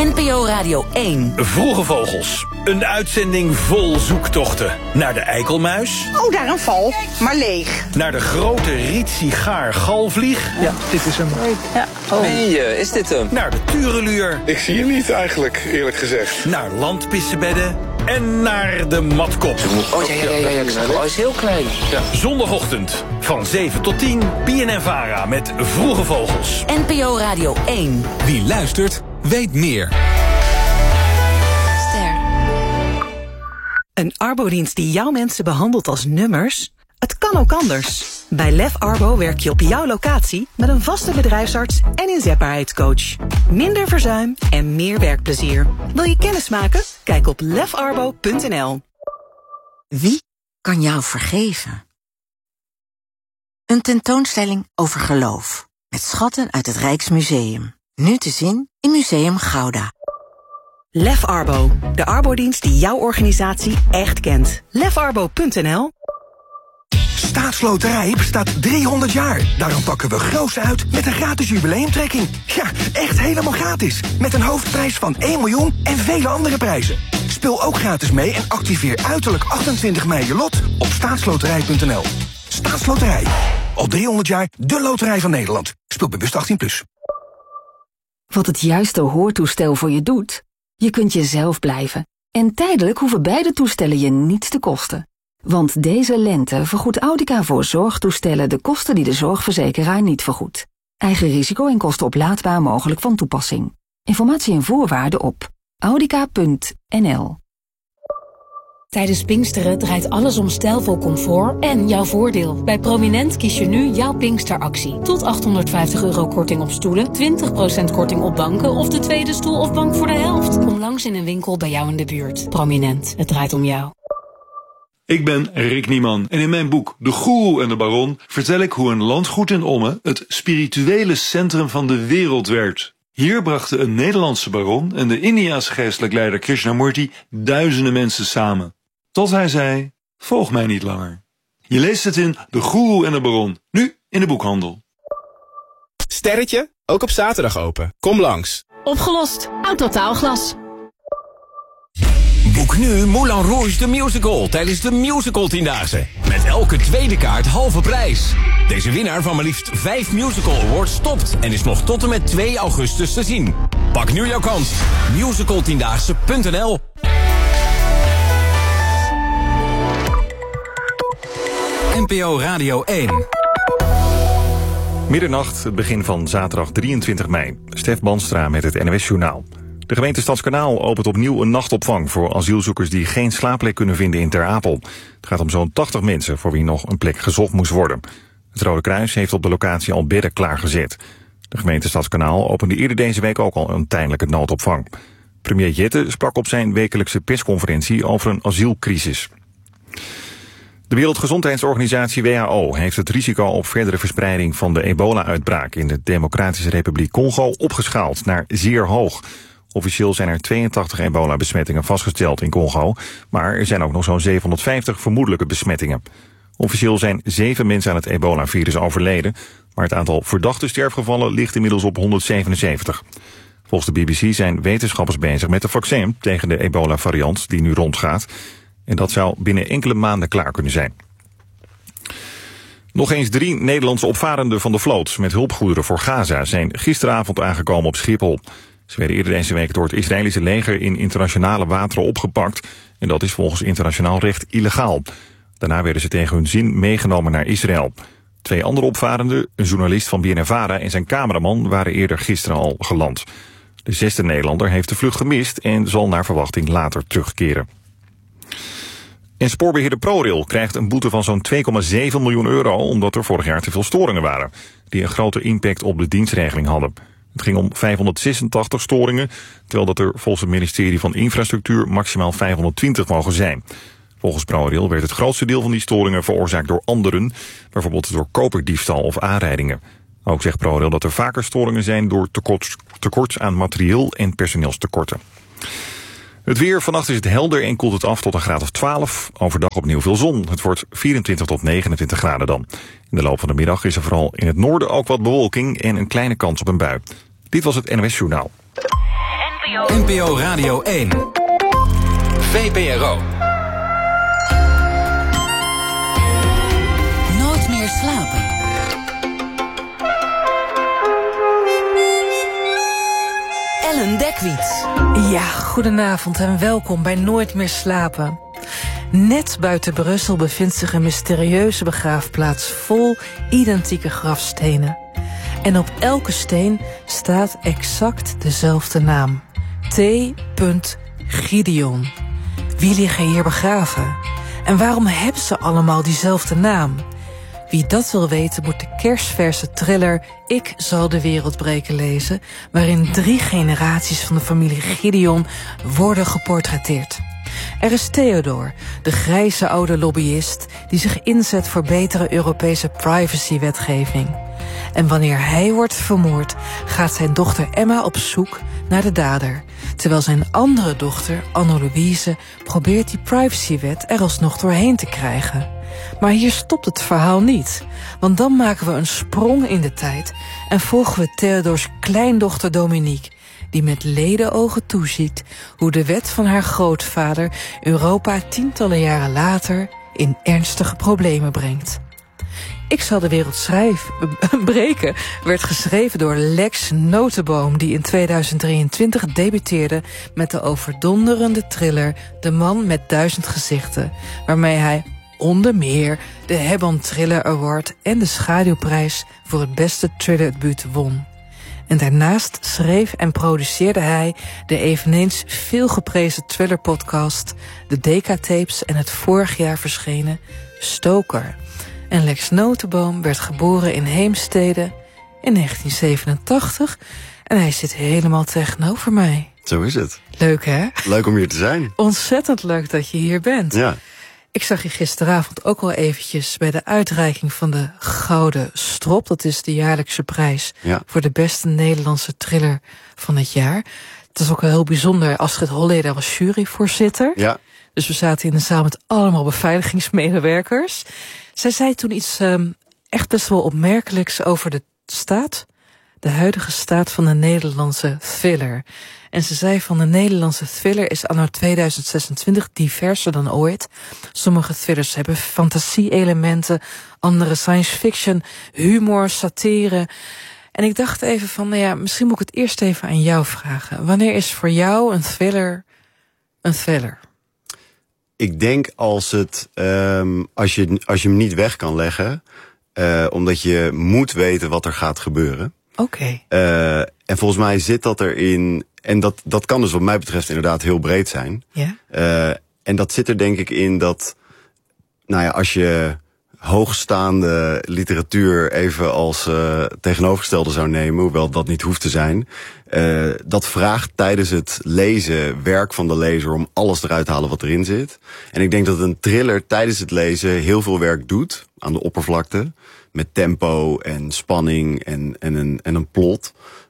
NPO Radio 1. Vroege Vogels. Een uitzending vol zoektochten. Naar de eikelmuis. Oh, daar een val, maar leeg. Naar de grote rietsigaar-galvlieg. Ja, dit is hem. Ja. Oh. Nee, is dit hem? Naar de tureluur. Ik zie hem niet eigenlijk, eerlijk gezegd. Naar landpissebedden. En naar de matkop. Oh, ja, ik zag hem. Oh, hij is heel klein. Ja. Zondagochtend van 7 tot 10. BNN-VARA met Vroege Vogels. NPO Radio 1. Wie luistert, weet meer. Ster. Een arbodienst die jouw mensen behandelt als nummers? Het kan ook anders. Bij Lef Arbo werk je op jouw locatie met een vaste bedrijfsarts en inzetbaarheidscoach. Minder verzuim en meer werkplezier. Wil je kennis maken? Kijk op lefarbo.nl. Wie kan jou vergeven? Een tentoonstelling over geloof. Met schatten uit het Rijksmuseum. Nu te zien in Museum Gouda. Lef Arbo, de arbodienst die jouw organisatie echt kent. lefarbo.nl. Staatsloterij bestaat 300 jaar. Daarom pakken we groots uit met een gratis jubileumtrekking. Ja, echt helemaal gratis. Met een hoofdprijs van 1 miljoen en vele andere prijzen. Speel ook gratis mee en activeer uiterlijk 28 mei je lot op staatsloterij.nl. Staatsloterij. Al 300 jaar de loterij van Nederland. Speel bewust 18+. Wat het juiste hoortoestel voor je doet? Je kunt jezelf blijven. En tijdelijk hoeven beide toestellen je niets te kosten. Want deze lente vergoedt Audica voor zorgtoestellen de kosten die de zorgverzekeraar niet vergoedt. Eigen risico en kosten oplaadbaar mogelijk van toepassing. Informatie en voorwaarden op audica.nl. Tijdens Pinksteren draait alles om stijlvol comfort en jouw voordeel. Bij Prominent kies je nu jouw Pinksteractie. Tot €850 korting op stoelen, 20% korting op banken of de tweede stoel of bank voor de helft. Kom langs in een winkel bij jou in de buurt. Prominent, het draait om jou. Ik ben Rick Nieman en in mijn boek De Goeroe en de Baron vertel ik hoe een landgoed in Ommen het spirituele centrum van de wereld werd. Hier brachten een Nederlandse baron en de Indiase geestelijk leider Krishnamurti duizenden mensen samen. Tot hij zei, volg mij niet langer. Je leest het in De Goeroe en de Baron, nu in de boekhandel. Sterretje, ook op zaterdag open. Kom langs. Opgelost, Autotaalglas. Boek nu Moulin Rouge de Musical tijdens de Musical 10-daagse. Met elke tweede kaart halve prijs. Deze winnaar van maar liefst 5 Musical Awards stopt en is nog tot en met 2 augustus te zien. Pak nu jouw kans. Musical10daagse.nl. NPO Radio 1. Middernacht, het begin van zaterdag 23 mei. Stef Banstra met het NOS-journaal. De gemeente Stadskanaal opent opnieuw een nachtopvang voor asielzoekers die geen slaapplek kunnen vinden in Ter Apel. Het gaat om zo'n 80 mensen voor wie nog een plek gezocht moest worden. Het Rode Kruis heeft op de locatie al bedden klaargezet. De gemeente Stadskanaal opende eerder deze week ook al een tijdelijke noodopvang. Premier Jette sprak op zijn wekelijkse persconferentie over een asielcrisis. De Wereldgezondheidsorganisatie WHO heeft het risico op verdere verspreiding van de ebola-uitbraak in de Democratische Republiek Congo opgeschaald naar zeer hoog. Officieel zijn er 82 ebola-besmettingen vastgesteld in Congo, maar er zijn ook nog zo'n 750 vermoedelijke besmettingen. Officieel zijn 7 mensen aan het ebola-virus overleden, maar het aantal verdachte sterfgevallen ligt inmiddels op 177. Volgens de BBC zijn wetenschappers bezig met een vaccin tegen de ebola-variant die nu rondgaat. En dat zou binnen enkele maanden klaar kunnen zijn. Nog eens 3 Nederlandse opvarenden van de vloot met hulpgoederen voor Gaza zijn gisteravond aangekomen op Schiphol. Ze werden eerder deze week door het Israëlische leger in internationale wateren opgepakt. En dat is volgens internationaal recht illegaal. Daarna werden ze tegen hun zin meegenomen naar Israël. 2 andere opvarenden, een journalist van BNN-VARA en zijn cameraman, waren eerder gisteren al geland. De 6e Nederlander heeft de vlucht gemist en zal naar verwachting later terugkeren. En spoorbeheerder ProRail krijgt een boete van zo'n 2,7 miljoen euro... omdat er vorig jaar te veel storingen waren, die een grote impact op de dienstregeling hadden. Het ging om 586 storingen, terwijl dat er volgens het ministerie van Infrastructuur maximaal 520 mogen zijn. Volgens ProRail werd het grootste deel van die storingen veroorzaakt door anderen, bijvoorbeeld door koperdiefstal of aanrijdingen. Ook zegt ProRail dat er vaker storingen zijn door tekort aan materieel en personeelstekorten. Het weer, vannacht is het helder en koelt het af tot een graad of 12. Overdag opnieuw veel zon. Het wordt 24 tot 29 graden dan. In de loop van de middag is er vooral in het noorden ook wat bewolking en een kleine kans op een bui. Dit was het NOS Journaal. NPO Radio 1. VPRO. Nooit meer slapen. Ellen Dekwits. Ja, goedenavond en welkom bij Nooit meer slapen. Net buiten Brussel bevindt zich een mysterieuze begraafplaats vol identieke grafstenen. En op elke steen staat exact dezelfde naam. T. Gideon. Wie liggen hier begraven? En waarom hebben ze allemaal diezelfde naam? Wie dat wil weten moet de kersverse thriller Ik zal de wereld breken lezen, waarin 3 generaties van de familie Gideon worden geportretteerd. Er is Theodor, de grijze oude lobbyist die zich inzet voor betere Europese privacywetgeving. En wanneer hij wordt vermoord, gaat zijn dochter Emma op zoek naar de dader, terwijl zijn andere dochter, Anne-Louise, probeert die privacywet er alsnog doorheen te krijgen. Maar hier stopt het verhaal niet, want dan maken we een sprong in de tijd en volgen we Theodors kleindochter Dominique, die met ledenogen toeziet hoe de wet van haar grootvader Europa tientallen jaren later in ernstige problemen brengt. Ik zal de wereld breken werd geschreven door Lex Notenboom, die in 2023 debuteerde met de overdonderende thriller De Man met 1000 gezichten, waarmee hij onder meer de Hebban Thriller Award en de Schaduwprijs voor het beste thrillerdebuut won. En daarnaast schreef en produceerde hij de eveneens veel geprezen thrillerpodcast De Decatapes en het vorig jaar verschenen Stoker. En Lex Notenboom werd geboren in Heemstede in 1987 en hij zit helemaal tegenover mij. Zo is het. Leuk, hè? Leuk om hier te zijn. Ontzettend leuk dat je hier bent. Ja. Ik zag je gisteravond ook al eventjes bij de uitreiking van de Gouden Strop. Dat is de jaarlijkse prijs voor de beste Nederlandse thriller van het jaar. Het is ook heel bijzonder. Astrid Holleder was juryvoorzitter. Ja. Dus we zaten in de zaal met allemaal beveiligingsmedewerkers. Zij zei toen iets echt best wel opmerkelijks over de huidige staat van de Nederlandse thriller. En ze zei van de Nederlandse thriller is anno 2026 diverser dan ooit. Sommige thrillers hebben fantasie-elementen, andere science fiction, humor, satire. En ik dacht even van, nou ja, misschien moet ik het eerst even aan jou vragen. Wanneer is voor jou een thriller een thriller? Ik denk als je hem niet weg kan leggen, omdat je moet weten wat er gaat gebeuren. Oké. En volgens mij zit dat erin. En dat kan dus wat mij betreft inderdaad heel breed zijn. Ja. En dat zit er denk ik in dat, nou ja, als je hoogstaande literatuur even als tegenovergestelde zou nemen, hoewel dat niet hoeft te zijn, dat vraagt tijdens het lezen werk van de lezer om alles eruit te halen wat erin zit. En ik denk dat een thriller tijdens het lezen heel veel werk doet aan de oppervlakte, met tempo en spanning en een plot.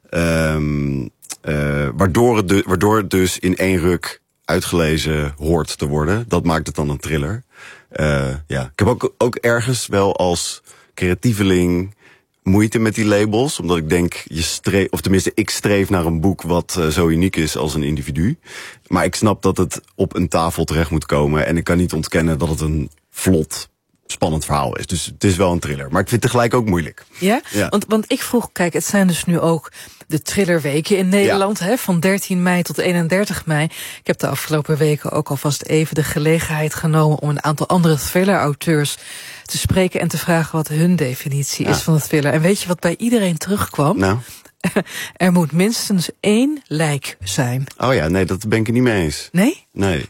Waardoor het dus in één ruk uitgelezen hoort te worden. Dat maakt het dan een thriller. Ik heb ook ergens wel als creatieveling moeite met die labels. Omdat ik denk, ik streef naar een boek wat zo uniek is als een individu. Maar ik snap dat het op een tafel terecht moet komen. En ik kan niet ontkennen dat het een vlot, spannend verhaal is. Dus het is wel een thriller. Maar ik vind het tegelijk ook moeilijk. Ja? Want ik vroeg, kijk, het zijn dus nu ook de thrillerweken in Nederland, hè, van 13 mei tot 31 mei. Ik heb de afgelopen weken ook alvast even de gelegenheid genomen om een aantal andere thriller-auteurs te spreken en te vragen wat hun definitie is van de thriller. En weet je wat bij iedereen terugkwam? Nou. Er moet minstens 1 lijk zijn. Oh ja, nee, dat ben ik er niet mee eens. Nee? Nee.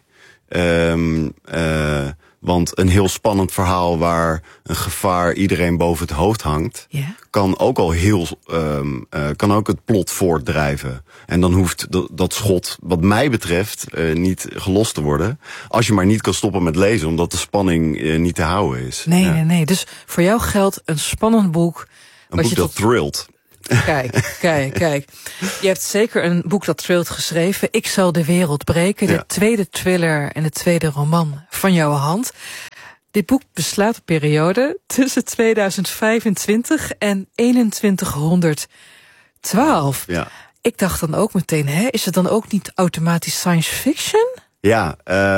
Want een heel spannend verhaal waar een gevaar iedereen boven het hoofd hangt, kan ook al kan ook het plot voortdrijven. En dan hoeft dat schot, wat mij betreft, niet gelost te worden. Als je maar niet kan stoppen met lezen, omdat de spanning niet te houden is. Nee. Dus voor jou geldt een spannend boek. Een boek dat thrillt. Kijk. Je hebt zeker een boek dat thrillt geschreven. Ik zal de wereld breken. De tweede thriller en de tweede roman van jouw hand. Dit boek beslaat een periode tussen 2025 en 2112. Ja. Ik dacht dan ook meteen, is het dan ook niet automatisch science fiction? Ja,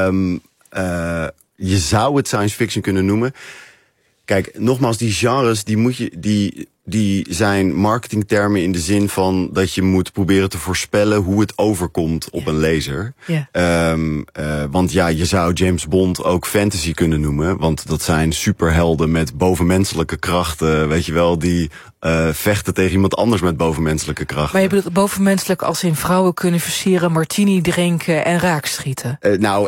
je zou het science fiction kunnen noemen. Kijk, nogmaals, die genres, die zijn marketingtermen in de zin van dat je moet proberen te voorspellen hoe het overkomt op een lezer. Want je zou James Bond ook fantasy kunnen noemen, want dat zijn superhelden met bovenmenselijke krachten, weet je wel, die vechten tegen iemand anders met bovenmenselijke krachten. Maar je bedoelt bovenmenselijk als in vrouwen kunnen versieren, martini drinken en raakschieten?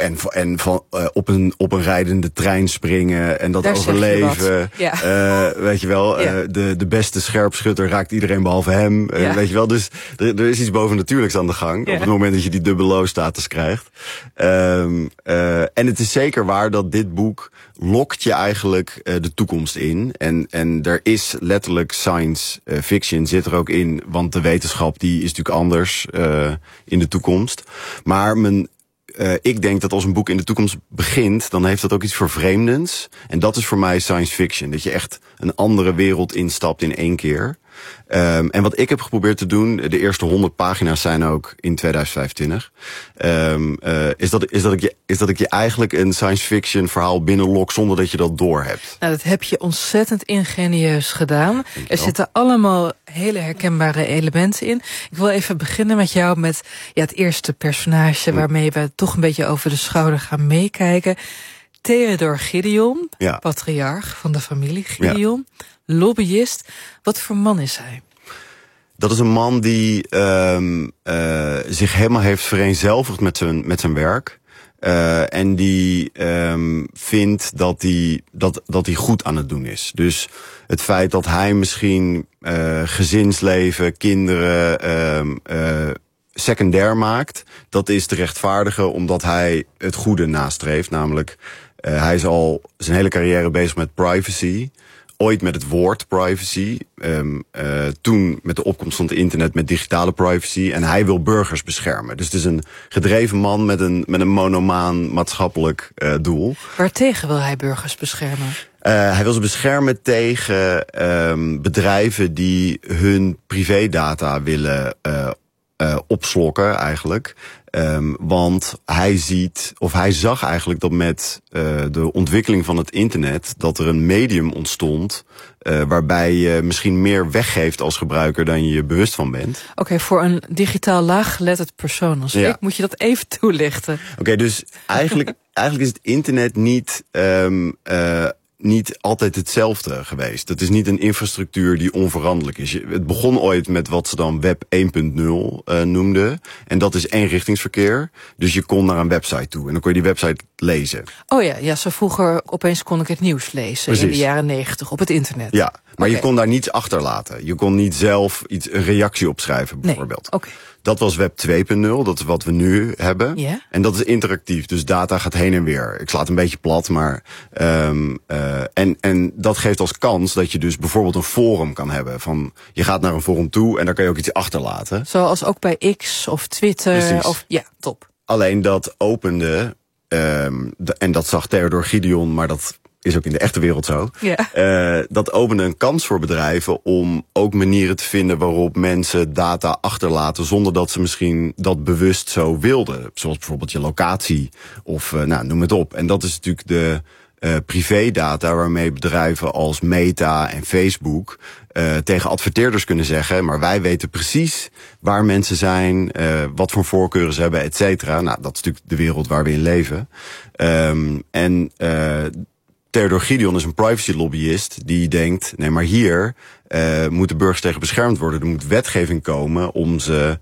Op een rijdende trein springen en dat daar overleven. Weet je wel, de beste scherpschutter raakt iedereen behalve hem. Weet je wel, dus er is iets bovennatuurlijks aan de gang. Op het moment dat je die dubbelo-status krijgt. En het is zeker waar dat dit boek lokt je eigenlijk de toekomst in. En er is letterlijk science fiction zit er ook in, want de wetenschap die is natuurlijk anders in de toekomst. Maar ik denk dat als een boek in de toekomst begint, dan heeft dat ook iets vervreemdends. En dat is voor mij science fiction. Dat je echt een andere wereld instapt in één keer. En wat ik heb geprobeerd te doen, de eerste 100 pagina's zijn ook in 2025. Is dat ik je eigenlijk een science fiction verhaal binnenlok zonder dat je dat doorhebt. Nou, dat heb je ontzettend ingenieus gedaan. Er zitten allemaal hele herkenbare elementen in. Ik wil even beginnen met jou met het eerste personage waarmee we toch een beetje over de schouder gaan meekijken. Theodor Gideon, patriarch van de familie Gideon, lobbyist. Wat voor man is hij? Dat is een man die zich helemaal heeft vereenzelvigd met zijn werk. En die vindt dat hij goed aan het doen is. Dus het feit dat hij misschien gezinsleven, kinderen secundair maakt, dat is te rechtvaardigen omdat hij het goede nastreeft. Namelijk, hij is al zijn hele carrière bezig met privacy. Ooit met het woord privacy. Toen met de opkomst van het internet met digitale privacy. En hij wil burgers beschermen. Dus het is een gedreven man met een monomaan maatschappelijk doel. Waartegen wil hij burgers beschermen? Hij wil ze beschermen tegen bedrijven die hun privédata willen opslokken eigenlijk. Want hij zag eigenlijk dat met de ontwikkeling van het internet, dat er een medium ontstond waarbij je misschien meer weggeeft als gebruiker dan je je bewust van bent. Oké, voor een digitaal laaggeletterd persoon als ik, moet je dat even toelichten. Oké, dus eigenlijk is het internet niet altijd hetzelfde geweest. Het is niet een infrastructuur die onveranderlijk is. Het begon ooit met wat ze dan Web 1.0 noemden. En dat is eenrichtingsverkeer. Dus je kon naar een website toe en dan kon je die website lezen. Oh ja, zo vroeger opeens kon ik het nieuws lezen. Precies. In de jaren 90 op het internet. Ja, maar je kon daar niets achterlaten. Je kon niet zelf een reactie opschrijven bijvoorbeeld. Nee. Dat was Web 2.0, dat is wat we nu hebben. Yeah. En dat is interactief, dus data gaat heen en weer. Ik sla het een beetje plat, maar en dat geeft als kans dat je dus bijvoorbeeld een forum kan hebben. Van je gaat naar een forum toe en daar kan je ook iets achterlaten. Zoals ook bij X of Twitter. Precies. Of top. Alleen dat opende, en dat zag Theodor Gideon, maar dat is ook in de echte wereld zo. Yeah. Dat opende een kans voor bedrijven om ook manieren te vinden waarop mensen data achterlaten zonder dat ze misschien dat bewust zo wilden. Zoals bijvoorbeeld je locatie of noem het op. En dat is natuurlijk de privédata waarmee bedrijven als Meta en Facebook tegen adverteerders kunnen zeggen, maar wij weten precies waar mensen zijn, wat voor voorkeuren ze hebben, et cetera. Nou, dat is natuurlijk de wereld waar we in leven. Theodor Gideon is een privacy lobbyist die denkt, nee, maar hier moeten burgers tegen beschermd worden. Er moet wetgeving komen om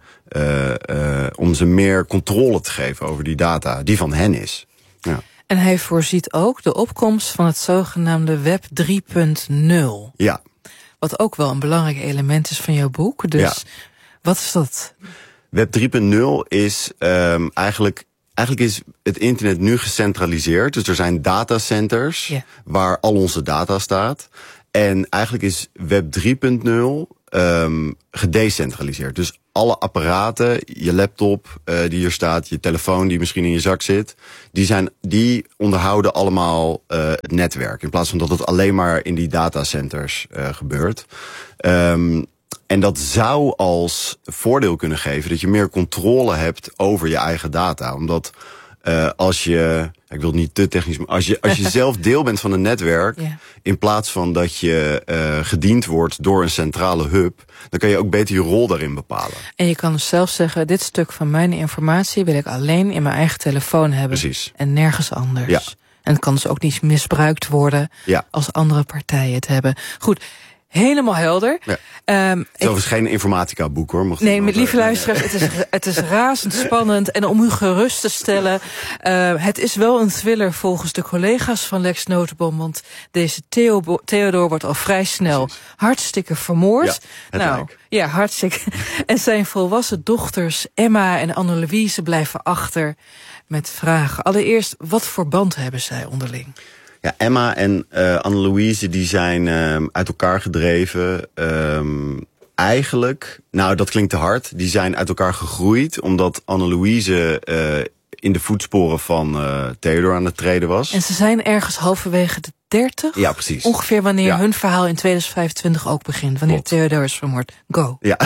ze meer controle te geven over die data die van hen is. Ja. En hij voorziet ook de opkomst van het zogenaamde Web 3.0. Ja. Wat ook wel een belangrijk element is van jouw boek. Dus wat is dat? Web 3.0 is eigenlijk is het internet nu gecentraliseerd. Dus er zijn datacenters waar al onze data staat. En eigenlijk is Web 3.0 gedecentraliseerd. Dus alle apparaten, je laptop die hier staat, je telefoon die misschien in je zak zit, die onderhouden allemaal het netwerk. In plaats van dat het alleen maar in die datacenters gebeurt. En dat zou als voordeel kunnen geven dat je meer controle hebt over je eigen data. Omdat als je, ik wil het niet te technisch, maar als je zelf deel bent van een netwerk, in plaats van dat je gediend wordt door een centrale hub, dan kan je ook beter je rol daarin bepalen. En je kan dus zelf zeggen, dit stuk van mijn informatie wil ik alleen in mijn eigen telefoon hebben. Precies. En nergens anders. Ja. En het kan dus ook niet misbruikt worden als andere partijen het hebben. Goed. Helemaal helder. Ja. Het is geen informatica boek hoor. Nee, met lieve luisteraars, het is razend spannend. En om u gerust te stellen, het is wel een thriller volgens de collega's van Lex Notenboom. Want deze Theodor wordt al vrij snel hartstikke vermoord. Ja, hartstikke. En zijn volwassen dochters Emma en Anne-Louise blijven achter met vragen. Allereerst, wat voor band hebben zij onderling? Ja, Emma en Anne-Louise die zijn uit elkaar gedreven. Eigenlijk, nou dat klinkt te hard, die zijn uit elkaar gegroeid omdat Anne-Louise in de voetsporen van Theodor aan het treden was. En ze zijn ergens halverwege de 30? Ja, precies. Ongeveer wanneer hun verhaal in 2025 ook begint. Wanneer Theodor is vermoord. Go. Ja.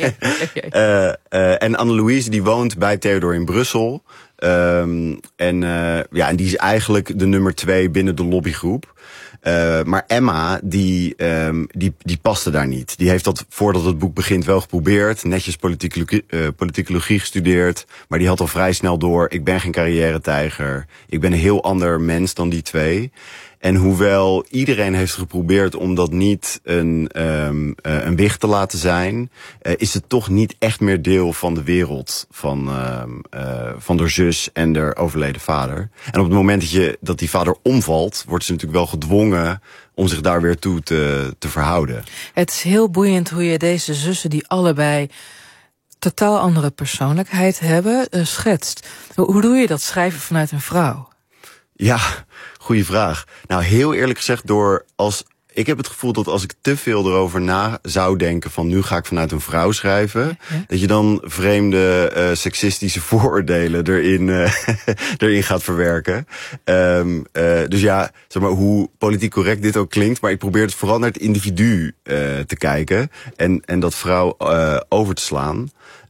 En Anne-Louise die woont bij Theodor in Brussel. En die is eigenlijk de nummer 2 binnen de lobbygroep. Maar Emma, die paste daar niet. Die heeft dat voordat het boek begint wel geprobeerd. Netjes politicologie gestudeerd. Maar die had al vrij snel door, ik ben geen carrière-tijger. Ik ben een heel ander mens dan die twee. En hoewel iedereen heeft geprobeerd om dat niet een wicht te laten zijn, is het toch niet echt meer deel van de wereld van haar zus en haar overleden vader. En op het moment dat die vader omvalt, wordt ze natuurlijk wel gedwongen om zich daar weer toe te verhouden. Het is heel boeiend hoe je deze zussen die allebei totaal andere persoonlijkheid hebben, schetst. Hoe doe je dat, schrijven vanuit een vrouw? Ja, goeie vraag. Nou, heel eerlijk gezegd, ik heb het gevoel dat als ik te veel erover na zou denken van nu ga ik vanuit een vrouw schrijven, dat je dan vreemde seksistische vooroordelen erin gaat verwerken. Dus ja, zeg maar, hoe politiek correct dit ook klinkt, maar ik probeer het vooral naar het individu te kijken en dat vrouw over te slaan.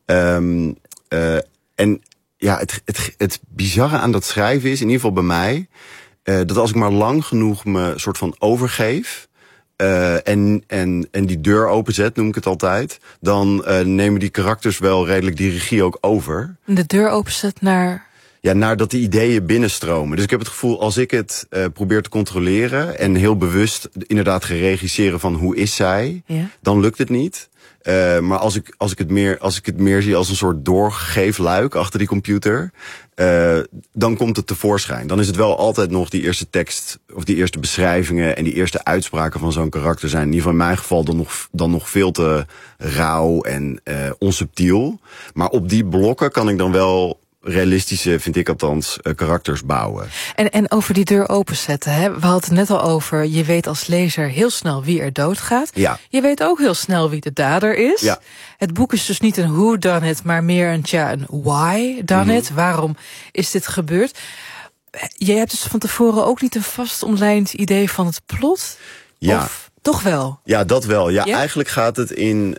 En ja, het bizarre aan dat schrijven is, in ieder geval bij mij, dat als ik maar lang genoeg me soort van overgeef, en die deur openzet, noem ik het altijd, dan nemen die karakters wel redelijk die regie ook over. De deur openzet naar? Ja, naar dat de ideeën binnenstromen. Dus ik heb het gevoel, als ik het probeer te controleren en heel bewust inderdaad regisseren van hoe is zij, dan lukt het niet. Maar als ik het meer zie als een soort doorgeefluik achter die computer, dan komt het tevoorschijn. Dan is het wel altijd nog die eerste tekst of die eerste beschrijvingen en die eerste uitspraken van zo'n karakter zijn in ieder geval in mijn geval dan nog veel te rauw en onsubtiel. Maar op die blokken kan ik dan wel realistische, vind ik althans, karakters bouwen. En over die deur openzetten, hè? We hadden het net al over, je weet als lezer heel snel wie er doodgaat. Ja. Je weet ook heel snel wie de dader is. Ja. Het boek is dus niet een who done it, maar meer een why done it. Waarom is dit gebeurd? Je hebt dus van tevoren ook niet een vast omlijnd idee van het plot? Ja. Of toch wel? Ja, dat wel. Ja, eigenlijk gaat het in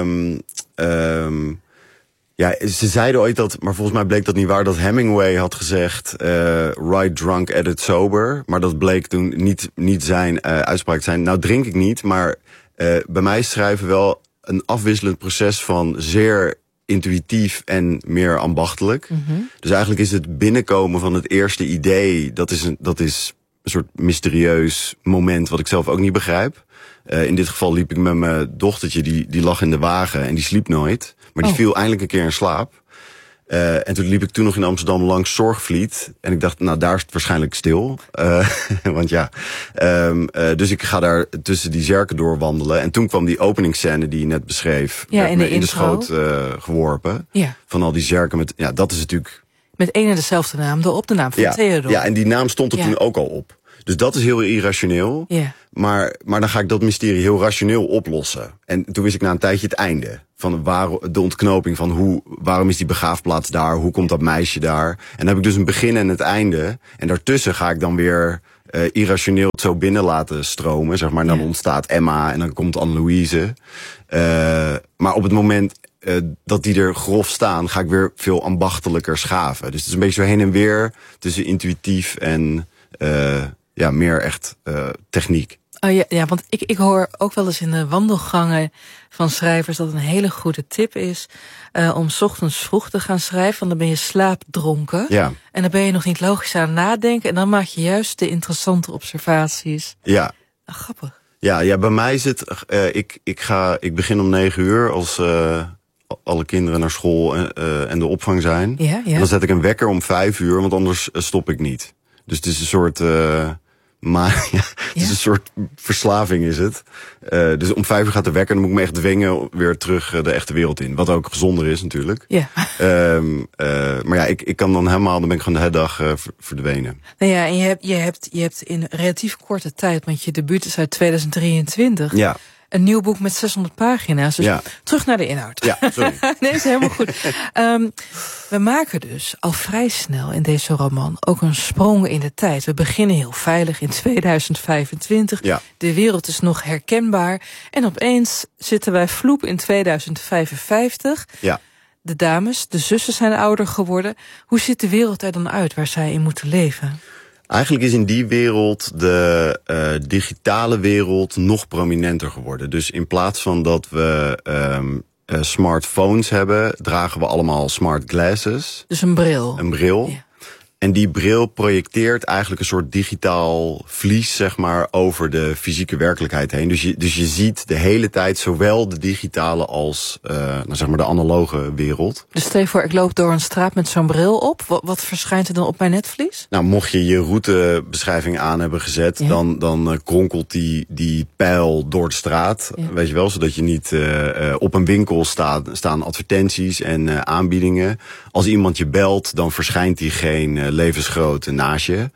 ja, ze zeiden ooit dat, maar volgens mij bleek dat niet waar, dat Hemingway had gezegd, write drunk, edit sober. Maar dat bleek toen niet zijn uitspraak te zijn. Nou drink ik niet, maar bij mij is schrijven wel een afwisselend proces van zeer intuïtief en meer ambachtelijk. Mm-hmm. Dus eigenlijk is het binnenkomen van het eerste idee, dat is een soort mysterieus moment wat ik zelf ook niet begrijp. In dit geval liep ik met mijn dochtertje, die lag in de wagen en die sliep nooit. Maar die viel eindelijk een keer in slaap. En toen liep ik toen nog in Amsterdam langs Zorgvliet. En ik dacht, nou daar is het waarschijnlijk stil. Want ja. Dus ik ga daar tussen die zerken doorwandelen. En toen kwam die openingsscène die je net beschreef. Ja, in de schoot geworpen. Ja. Van al die zerken met, ja, dat is natuurlijk met één en dezelfde naam erop, de naam van Theodor. Ja, en die naam stond er toen ook al op. Dus dat is heel irrationeel. Yeah. Maar dan ga ik dat mysterie heel rationeel oplossen. En toen wist ik na een tijdje het einde. Van de ontknoping van waarom is die begraafplaats daar? Hoe komt dat meisje daar? En dan heb ik dus een begin en het einde. En daartussen ga ik dan weer irrationeel het zo binnen laten stromen, zeg maar. Dan ontstaat Emma en dan komt Anne-Louise. Maar op het moment dat die er grof staan, ga ik weer veel ambachtelijker schaven. Dus het is een beetje zo heen en weer tussen intuïtief en meer echt techniek. Oh ja, want ik hoor ook wel eens in de wandelgangen van schrijvers dat een hele goede tip is om 's ochtends vroeg te gaan schrijven, want dan ben je slaapdronken. Ja. En dan ben je nog niet logisch aan het nadenken en dan maak je juist de interessante observaties. Ja. Grappig. Ja, bij mij zit ik begin om 9:00 als alle kinderen naar school en de opvang zijn. Ja. En dan zet ik een wekker om 5:00, want anders stop ik niet. Dus het is een soort het is een soort verslaving is het. Dus om 5:00 gaat de wekker en dan moet ik me echt dwingen weer terug de echte wereld in. Wat ook gezonder is natuurlijk. Ja. Maar ja, ik kan dan helemaal, dan ben ik gewoon de hele dag verdwenen. Nou ja, en je hebt in relatief korte tijd, want je debuut is uit 2023. Ja. Een nieuw boek met 600 pagina's. Dus terug naar de inhoud. Ja, sorry. Nee, is helemaal goed. We maken dus al vrij snel in deze roman ook een sprong in de tijd. We beginnen heel veilig in 2025. Ja. De wereld is nog herkenbaar. En opeens zitten wij vloep in 2055. Ja. De dames, de zussen zijn ouder geworden. Hoe ziet de wereld er dan uit waar zij in moeten leven? Eigenlijk is in die wereld de digitale wereld nog prominenter geworden. Dus in plaats van dat we smartphones hebben, dragen we allemaal smart glasses. Dus een bril. Een bril. Ja. En die bril projecteert eigenlijk een soort digitaal vlies, zeg maar, over de fysieke werkelijkheid heen. Dus je ziet de hele tijd zowel de digitale als zeg maar de analoge wereld. Dus stel je voor, ik loop door een straat met zo'n bril op. Wat verschijnt er dan op mijn netvlies? Nou, mocht je je routebeschrijving aan hebben gezet, dan kronkelt die pijl door de straat. Ja. Weet je wel, zodat je niet op een winkel staan advertenties en aanbiedingen. Als iemand je belt, dan verschijnt die geen levensgroot naast je.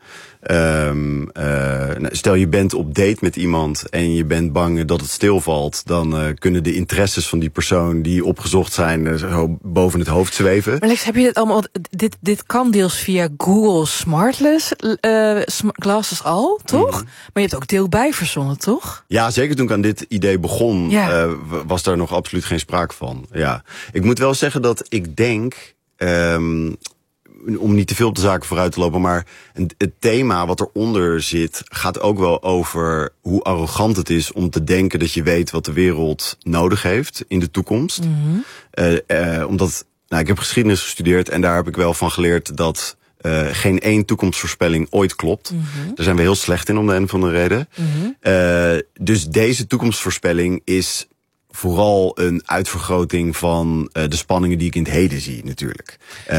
Stel je bent op date met iemand en je bent bang dat het stilvalt, dan kunnen de interesses van die persoon die opgezocht zijn zo boven het hoofd zweven. Maar Lex, heb je dit allemaal? Dit kan deels via Google Smartless Glasses al, toch? Mm. Maar je hebt ook deel bij verzonnen, toch? Ja, zeker toen ik aan dit idee begon, was daar nog absoluut geen sprake van. Ja. Ik moet wel zeggen dat ik denk, om niet te veel op de zaken vooruit te lopen, maar het thema wat eronder zit gaat ook wel over hoe arrogant het is om te denken dat je weet wat de wereld nodig heeft in de toekomst. Mm-hmm. Omdat, ik heb geschiedenis gestudeerd en daar heb ik wel van geleerd dat geen één toekomstvoorspelling ooit klopt. Mm-hmm. Daar zijn we heel slecht in om de een of andere reden. Mm-hmm. Dus deze toekomstvoorspelling is vooral een uitvergroting van de spanningen die ik in het heden zie, natuurlijk.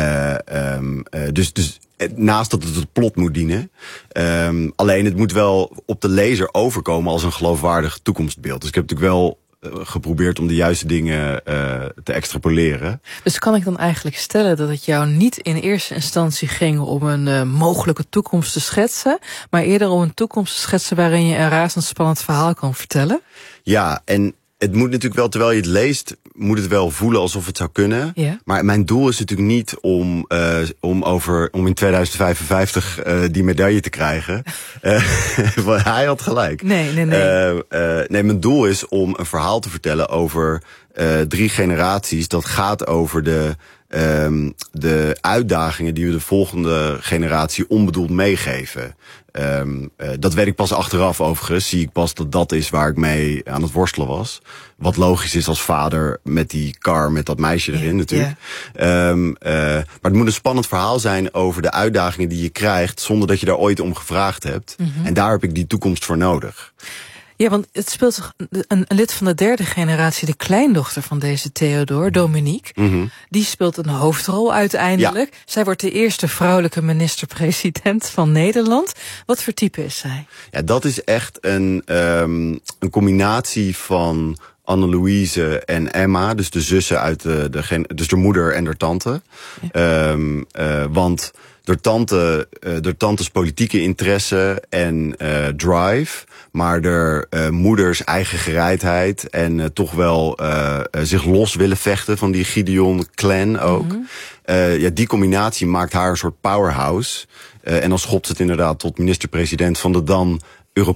Dus naast dat het plot moet dienen. Alleen het moet wel op de lezer overkomen als een geloofwaardig toekomstbeeld. Dus ik heb natuurlijk wel geprobeerd om de juiste dingen te extrapoleren. Dus kan ik dan eigenlijk stellen dat het jou niet in eerste instantie ging om een mogelijke toekomst te schetsen, maar eerder om een toekomst te schetsen waarin je een razendspannend verhaal kan vertellen? Ja, en het moet natuurlijk wel, terwijl je het leest, moet het wel voelen alsof het zou kunnen. Ja. Maar mijn doel is natuurlijk niet om in 2055 die medaille te krijgen. Hij had gelijk. Nee. Nee, mijn doel is om een verhaal te vertellen over 3 generaties. Dat gaat over de uitdagingen die we de volgende generatie onbedoeld meegeven. Dat weet ik pas achteraf overigens. Zie ik pas dat is waar ik mee aan het worstelen was. Wat logisch is als vader met die car, met dat meisje erin natuurlijk. Maar het moet een spannend verhaal zijn over de uitdagingen die je krijgt zonder dat je daar ooit om gevraagd hebt. Mm-hmm. En daar heb ik die toekomst voor nodig. Ja, want het speelt zich een lid van de 3e generatie, de kleindochter van deze Theodor, Dominique. Mm-hmm. Die speelt een hoofdrol uiteindelijk. Ja. Zij wordt de eerste vrouwelijke minister-president van Nederland. Wat voor type is zij? Ja, dat is echt een combinatie van Anne-Louise en Emma, dus de zussen uit dus de moeder en de tante. Ja. Want de tantes politieke interesse en drive, maar de moeders eigen gereidheid en toch wel zich los willen vechten van die Gideon-clan ook. Mm-hmm. Die combinatie maakt haar een soort powerhouse. En dan schopt het inderdaad tot minister-president van de dan